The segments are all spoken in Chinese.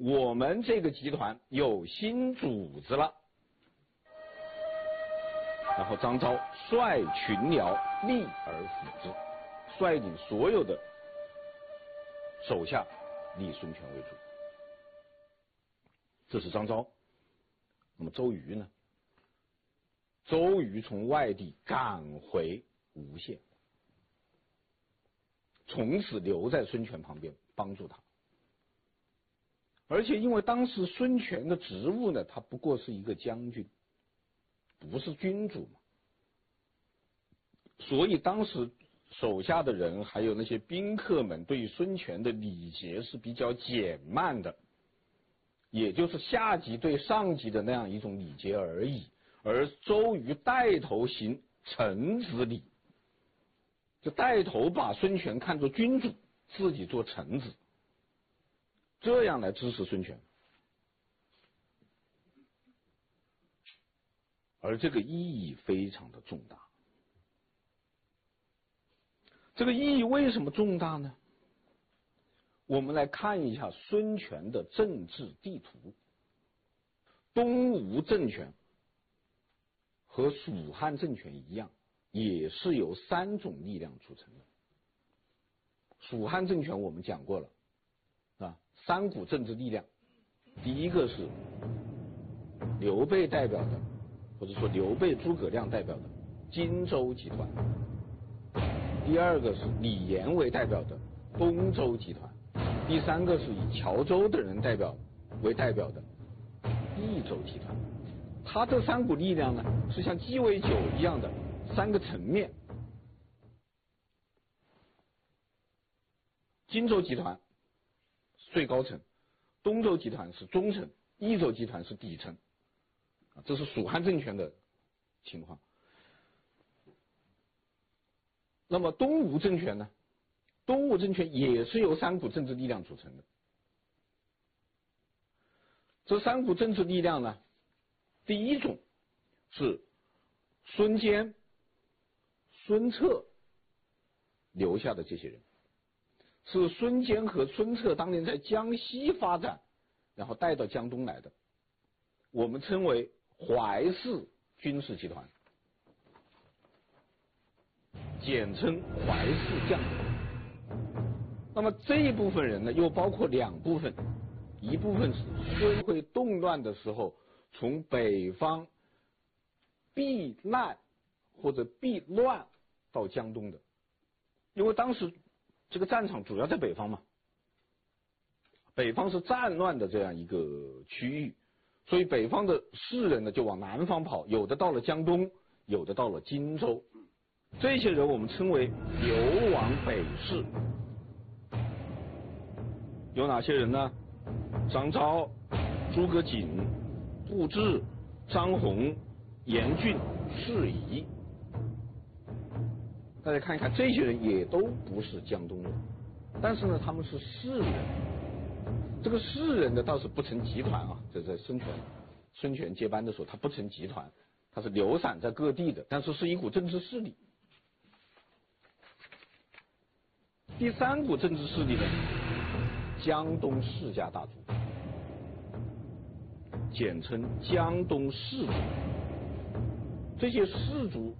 我们这个集团有新主子了。然后张昭率群僚立而辅之，率领所有的手下立孙权为主。这是张昭。那么周瑜呢？周瑜从外地赶回吴县，从此留在孙权旁边帮助他。而且因为当时孙权的职务呢，他不过是一个将军，不是君主嘛，所以当时手下的人还有那些宾客们对孙权的礼节是比较减慢的，也就是下级对上级的那样一种礼节而已。而周瑜带头行臣子礼，就带头把孙权看作君主，自己做臣子，这样来支持孙权。而这个意义非常的重大。这个意义为什么重大呢？我们来看一下孙权的政治地图。东吴政权和蜀汉政权一样，也是由3种力量组成的。蜀汉政权我们讲过了啊，3股政治力量。第一个是刘备代表的，或者说刘备诸葛亮代表的荆州集团。第二个是李严为代表的东周集团。第三个是以谯周的人为代表的益州集团。它这3股力量呢，是像鸡尾酒一样的3个层面。荆州集团最高层，东周集团是中层，益州集团是底层。这是蜀汉政权的情况。那么东吴政权呢？东吴政权也是由3股政治力量组成的。这3股政治力量呢，第一种是孙坚、孙策留下的这些人，是孙坚和孙策当年在江西发展，然后带到江东来的，我们称为淮氏军事集团，简称淮氏将领。那么这一部分人呢，又包括2部分，一部分是孙会动乱的时候从北方避难或者避乱到江东的，因为当时这个战场主要在北方嘛，北方是战乱的这样一个区域，所以北方的士人呢就往南方跑，有的到了江东，有的到了荆州。这些人我们称为流亡北士。有哪些人呢？张昭、诸葛瑾、杜挚、张宏、严峻、士仪。大家看一看，这些人也都不是江东人，但是呢，他们是士人。这个士人呢，倒是不成集团啊，这在孙权接班的时候，他不成集团，他是流散在各地的，但是是一股政治势力。第3股政治势力呢，江东世家大族，简称江东士族。这些士族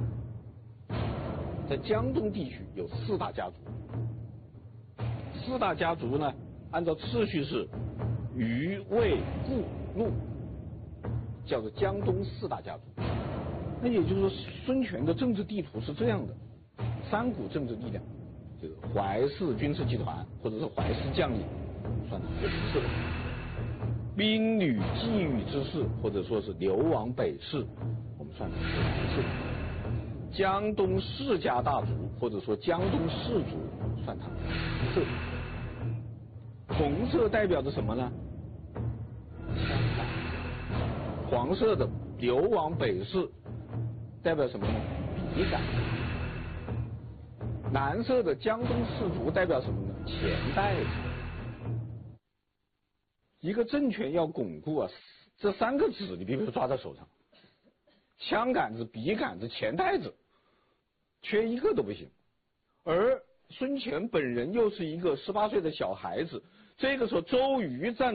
在江东地区有4大家族。4大家族呢，按照次序是虞、魏、顾、陆，叫做江东4大家族。那也就是说，孙权的政治地图是这样的：3股政治力量，这个淮氏军事集团或者是淮氏将领算人士，兵旅觊觎之士或者说是流亡北士，我们算人士。江东世家大族或者说江东士族算他们红色。红色代表着什么呢？羌赶。黄色的流亡北士代表什么呢？比赶。蓝色的江东士族代表什么呢？钱袋子。一个政权要巩固啊，这3个字你必须抓在手上：枪杆子、笔杆子、钱袋子，缺一个都不行。而孙权本人又是一个18岁的小孩子，这个时候周瑜站